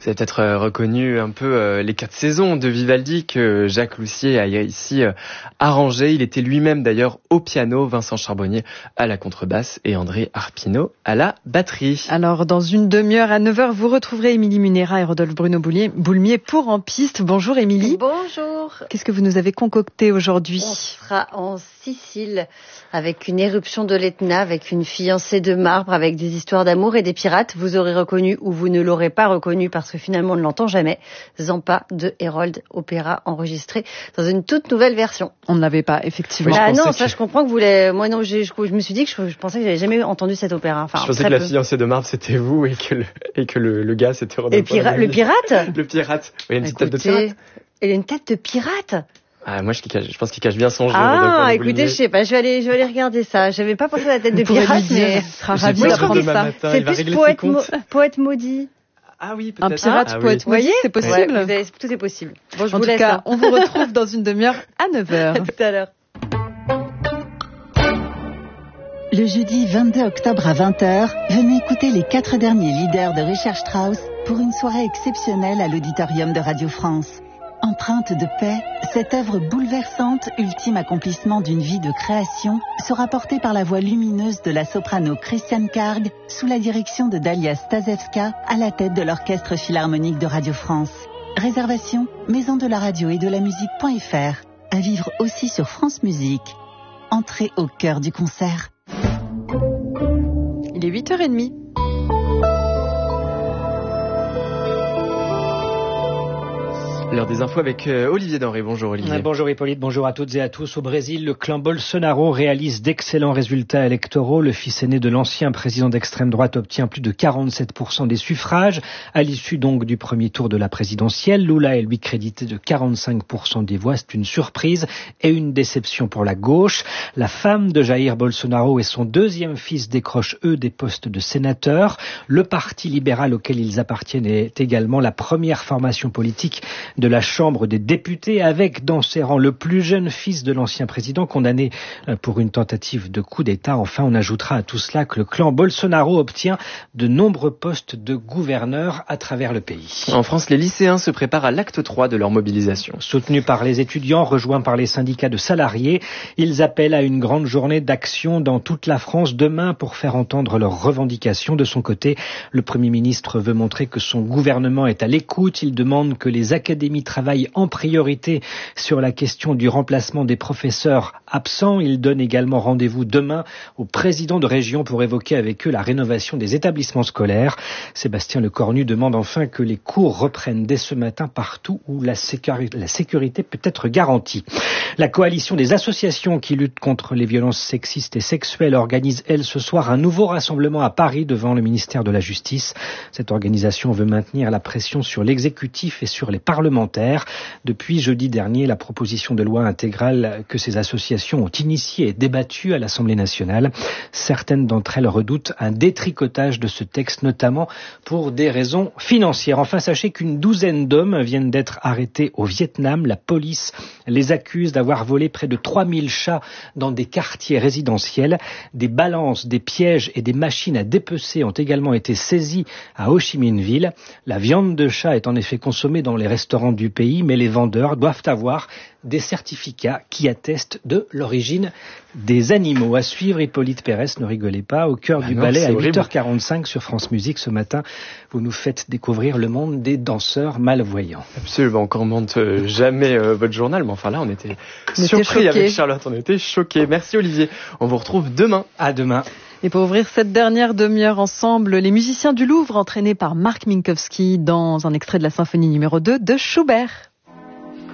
Vous avez peut-être reconnu un peu les 4 saisons de Vivaldi que Jacques Loussier a ici arrangé. Il était lui-même d'ailleurs au piano, Vincent Charbonnier à la contrebasse et André Arpino à la batterie. Alors dans une demi-heure à 9h, vous retrouverez Émilie Munera et Rodolphe Boulmier pour En Piste. Bonjour Émilie. Bonjour. Qu'est-ce que vous nous avez concocté aujourd'hui? On sera en Sicile avec une éruption de l'Etna, avec une fiancée de marbre, avec des histoires d'amour et des pirates. Vous aurez reconnu ou vous ne l'aurez pas reconnu parce que finalement on ne l'entend jamais. Zampa de Herold, opéra enregistré dans une toute nouvelle version. On ne l'avait pas, effectivement. Ah non, ça je comprends que vous l'avez... Moi non, je me suis dit que je pensais que j'avais jamais entendu cet opéra. Enfin, je pensais que la fiancée de marbre c'était vous et que le gars c'était Rodolphe. Le pirate Le pirate. Oui, il y a une petite tête de pirate. Il a une tête de pirate. Ah, moi, je pense qu'il cache bien son jeu. Ah, écoutez, je sais pas, je vais aller regarder ça. J'avais pas pensé à la tête de pirate, mais sera ravi d'apprendre ça. C'est plus poète maudit. Ah oui, peut-être. Un pirate poète maudit, c'est possible. Ouais, tout est possible. Bon, je en vous tout laisse. cas, on vous retrouve dans une demi-heure à 9h. À tout à l'heure. Le jeudi 22 octobre à 20h, venez écouter les 4 derniers leaders de Richard Strauss pour une soirée exceptionnelle à l'auditorium de Radio France. Empreinte de paix, cette œuvre bouleversante, ultime accomplissement d'une vie de création, sera portée par la voix lumineuse de la soprano Christiane Karg sous la direction de Dalia Stasevska à la tête de l'Orchestre Philharmonique de Radio France. Réservation, maison de la radio et de la musique.fr. À vivre aussi sur France Musique. Entrez au cœur du concert. Il est 8h30. L'heure des infos avec Olivier Denré. Bonjour Olivier. Bonjour Hippolyte, bonjour à toutes et à tous. Au Brésil, le clan Bolsonaro réalise d'excellents résultats électoraux. Le fils aîné de l'ancien président d'extrême droite obtient plus de 47% des suffrages. À l'issue donc du premier tour de la présidentielle, Lula est lui crédité de 45% des voix. C'est une surprise et une déception pour la gauche. La femme de Jair Bolsonaro et son deuxième fils décrochent eux des postes de sénateurs. Le parti libéral auquel ils appartiennent est également la première formation politique de la Chambre des députés, avec dans ses rangs le plus jeune fils de l'ancien président condamné pour une tentative de coup d'État. Enfin, on ajoutera à tout cela que le clan Bolsonaro obtient de nombreux postes de gouverneurs à travers le pays. En France, les lycéens se préparent à l'acte 3 de leur mobilisation. Soutenus par les étudiants, rejoints par les syndicats de salariés, ils appellent à une grande journée d'action dans toute la France demain pour faire entendre leurs revendications. De son côté, le Premier ministre veut montrer que son gouvernement est à l'écoute. Il demande que les académies travaille en priorité sur la question du remplacement des professeurs absents. Il donne également rendez-vous demain au président de région pour évoquer avec eux la rénovation des établissements scolaires. Sébastien Lecornu demande enfin que les cours reprennent dès ce matin partout où la sécurité peut être garantie. La coalition des associations qui luttent contre les violences sexistes et sexuelles organise, elle, ce soir un nouveau rassemblement à Paris devant le ministère de la Justice. Cette organisation veut maintenir la pression sur l'exécutif et sur les parlementaires. Depuis jeudi dernier, la proposition de loi intégrale que ces associations ont initiée et débattue à l'Assemblée nationale. Certaines d'entre elles redoutent un détricotage de ce texte, notamment pour des raisons financières. Enfin, sachez qu'une douzaine d'hommes viennent d'être arrêtés au Vietnam. La police les accuse d'avoir volé près de 3000 chats dans des quartiers résidentiels. Des balances, des pièges et des machines à dépecer ont également été saisies à Ho Chi Minh Ville. La viande de chat est en effet consommée dans les restaurants du pays, mais les vendeurs doivent avoir des certificats qui attestent de l'origine des animaux. À suivre, Hippolyte Pérès, ne rigolez pas, au cœur du ballet à 8h45 sur France Musique ce matin. Vous nous faites découvrir le monde des danseurs malvoyants. Absolument, on commente jamais votre journal, mais enfin là, on était surpris avec Charlotte, on était choqués. Merci Olivier, on vous retrouve demain. À demain. Et pour ouvrir cette dernière demi-heure ensemble, les musiciens du Louvre entraînés par Marc Minkowski dans un extrait de la symphonie numéro 2 de Schubert.